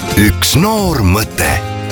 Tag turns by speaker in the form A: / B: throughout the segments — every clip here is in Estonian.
A: Üks noor mõte.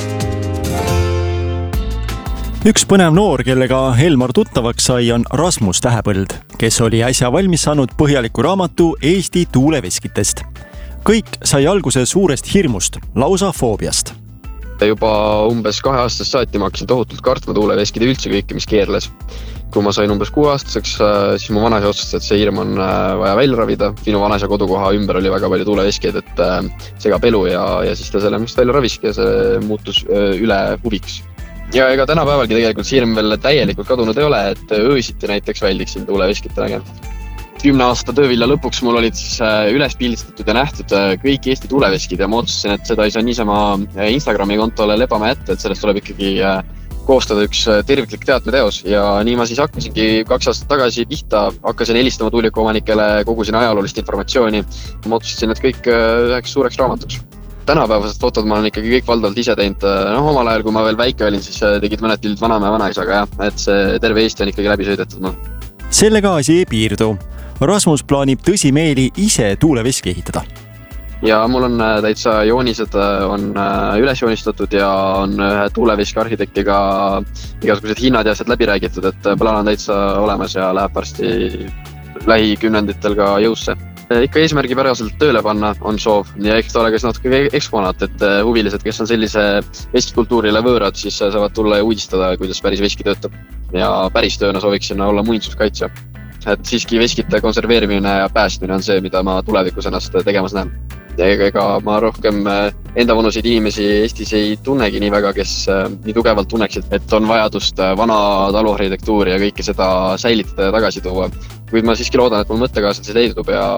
B: Üks põnev noor, kellega Elmar tuttavaks sai, on Rasmus Tähepõld, kes oli äsja valmis saanud põhjaliku raamatu Eesti tuuleveskitest. Kõik sai alguse suurest hirmust, lausa foobiast.
C: Juba umbes 2 aastast saati ma hakkasin tohutult kartma tuuleveskide üldse kõike, mis keerles. Kui ma sain umbes 6 aastaseks, siis mu vanaisa otsustas, et see hirm on vaja välja ravida. Minu vanaisa kodukoha ümber oli väga palju tuuleveskeid, et segab elu ja siis ta selle välja raviski ja see muutus üle huviks. Ja ega tänapäevalgi tegelikult see hirm veel täielikult kadunud ei ole, et öösiti näiteks väldiksin tuuleveskite nägemist. 10 aasta töövilja lõpuks mul olid siis üles pildistatud ja nähtud kõik Eesti tuuleveskid ja ma otsustasin, et seda ei saa niisama Instagrami kontole lebama jätta, et sellest tuleb ikkagi koostada üks terviklik teatmeteos ja nii ma siis hakkasingi 2 aastat tagasi pihta, hakkasin helistama tuulikuomanikele, kogusin ajaloolist informatsiooni. Ma otsustasin, et kõik üheks suureks raamatuks. Tänapäevased fotod ma olen ikkagi kõik valdavalt ise teinud. Omal ajal, kui ma veel väike olin, siis tegid mõned pildid vanaema ja vanaisaga, et see terve Eesti on ikkagi läbi sõidetud.
B: Sellega asi ei piirdu. Rasmus plaanib tõsimeeli ise tuuleveski ehitada.
C: Ja mul on täitsa joonised on üles joonistatud ja on ühe tuuleveski arhitektiga igasugused hinnad ja asjad läbi räägitud, et plaan on täitsa olemas ja läheb varsti lähikümnenditel ka jõusse. Ikka eesmärgipäraselt tööle panna on soov ja eks ta ole ka natuke eksponaat, et huvilised, kes on sellise veskikultuurile võõrad, siis saavad tulla ja uudistada, kuidas päris veski töötab. Ja päris tööna sooviksin olla muinsuskaitsja. Et siiski veskite konserveerimine ja päästmine on see, mida ma tulevikus ennast tegemas näen. Ega ma rohkem enda vanuseid inimesi Eestis ei tunnegi nii väga, kes nii tugevalt tunneksid, et on vajadust vana taluarhitektuuri ja kõike seda säilitada ja tagasi tuua. Kuid ma siiski loodan, et mul mõttekaaslased leidub ja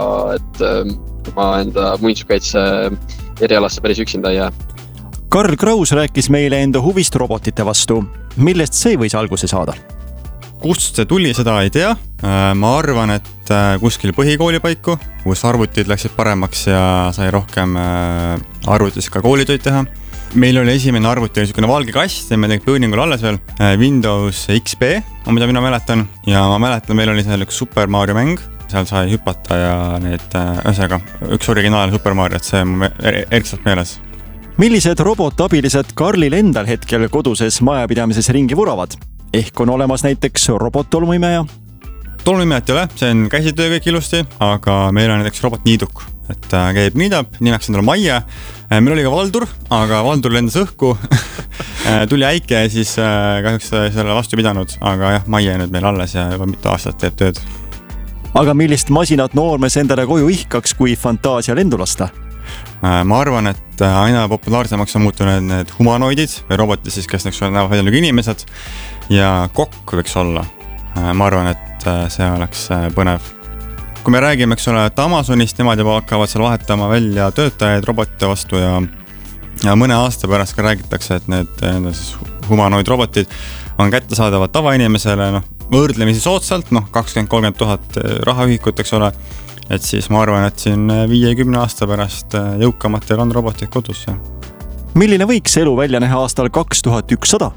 C: et ma enda muinsuskaitse erialasse päris üksinda ei jää.
B: Karl Kraus rääkis meile enda huvist robotite vastu. Millest see võis alguse saada?
D: Kust see tuli, seda ei tea. Ma arvan, et kuskil põhikooli paiku, kus arvutid läksid paremaks ja sai rohkem arvutis ka koolitöid teha. Meil oli esimene arvuti niisugune valge kast ja me tegid põõningul alles veel Windows XP, mida mina mäletan. Ja ma mäletan, meil oli seal üks Super Mario mäng, seal sai hüpata ja need ühesõnaga üks originaal Super Mario, et see on erksalt meeles.
B: Millised robotabilised Karlil endal hetkel koduses majapidamises ringi vuravad? Ehk on olemas näiteks robot-tolmuimeja?
D: Tolmuimejat ei ole, see on käsitöö kõik ilusti, aga meil on näiteks robot-niiduk, et käib niidab, nimeks endale Maie. Meil oli ka Valdur, aga Valdur lendas õhku, tuli äike ja siis kahjuks selle vastu pidanud, aga jah, Maie nüüd meil alles ja juba mitu aastat teeb tööd.
B: Aga millist masinat noormes endale koju ihkaks, kui fantaasia lendu lasta?
D: Ma arvan, et aina populaarsemaks on muutunud need humanoidid või robotid, siis, kes näevad välja nagu inimesed ja kokk võiks olla. Ma arvan, et see oleks põnev. Kui me räägime, eks ole, et Amazonist, nemad juba hakkavad seal vahetama välja töötajaid robotite vastu ja mõne aasta pärast ka räägitakse, et need humanoid robotid on kättesaadavad tavainimesele võrdlemisi soodsalt, 20-30 000 rahaühikut, eks ole. Et siis ma arvan, et siin 5-10 aasta pärast jõukamatel on robotid kodus.
B: Milline võiks elu välja näha aastal 2100?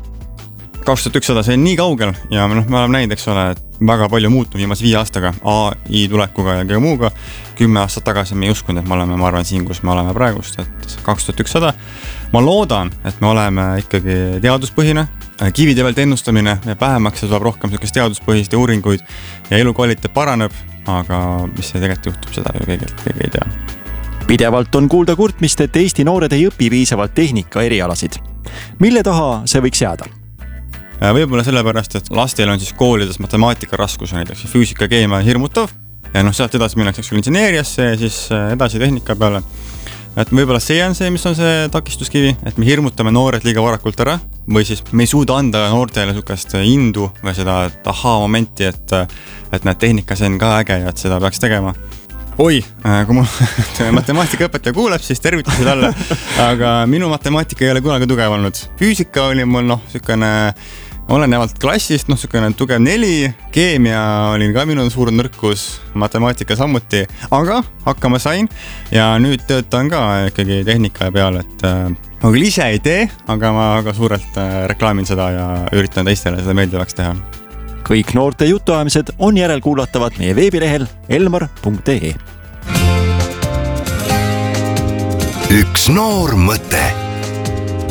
D: 2100, see on nii kaugel ja me oleme näinud, eks ole, et väga palju muutunud viimase 5 aastaga AI tulekuga ja kõige muuga. 10 aastat tagasi me ei uskunud, et me oleme, ma arvan, siin, kus me oleme praegust, et 2100. Ma loodan, et me oleme ikkagi teaduspõhine, kivide pealt ennustamine ja vähemaks tuleb rohkem teaduspõhiste uuringuid ja elukvaliteet paraneb, aga mis see tegelikult juhtub, seda ju keegi ei tea.
B: Pidevalt on kuulda kurtmist, et Eesti noored ei õpi piisavalt tehnika erialasid. Mille taha see võiks jääda?
D: Võib-olla sellepärast, et lastel on siis koolides matemaatika raskus, näiteks füüsika, keemia hirmutav ja sealt edasi minnakse inseneeriasse ja siis edasi tehnika peale. Et võib-olla see on see, mis on see takistuskivi, et me hirmutame noored liiga varakult ära või siis me ei suuda anda noortele sukast indu või seda momenti, et näed tehnika see on ka äge ja et seda peaks tegema. Kui mul matemaatikaõpetaja kuuleb, siis tervitused alla, aga minu matemaatika ei ole kunagi tugev olnud. Füüsika oli mul sükene olenevalt klassist, sükene tugev 4, keemia oli ka minu suur nõrkus, matemaatika samuti, aga hakkama sain ja nüüd töötan ka ikkagi tehnika peal, et ma küll ise ei tee, aga ma ka suurelt reklaamin seda ja üritan teistele seda meeldivaks teha.
B: Kõik noorte jutuajamised on järelkuulatavad meie veebilehel elmar.ee.
A: üks noor mõte